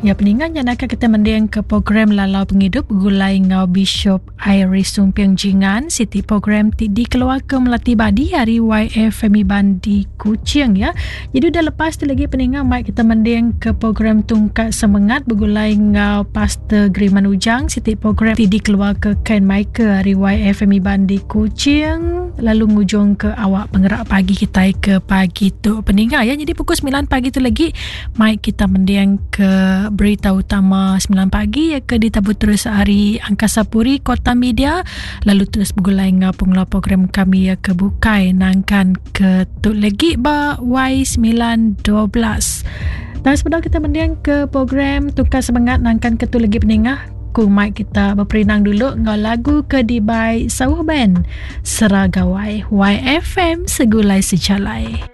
Ya, peningan yang akan kita mendiang ke program Lalau Penghidup gulai ngau Bishop Iris Sumpiang Jingan Siti program di keluarga Melati Badi hari YFMI Bandi Kuching ya. Jadi dah lepas tu lagi peningan mai kita mendiang ke program Tungkat Semangat bergulai ngau Pastor Griman Ujang Siti program di keluarga Ken Michael hari YFMI Bandi Kuching. Lalu ngujung ke awak penggerak pagi kita ke pagi tu peningan ya. Jadi pukul 9 pagi tu lagi mai kita mendiang ke berita utama 9 pagi ya ke ditabut terus hari Angkasa Puri Kota Media, lalu terus bergulai dengan pengelola program kami ya ke Bukai nangkan ke tu lagi ba Y912. Dan sebelum kita mendiang ke program Tukar Semangat nangkan ke tu lagi peningah ku mic kita berperinang dulu dengan lagu ke Dibai Sauh Band Seragawai YFM Segulai Secalai.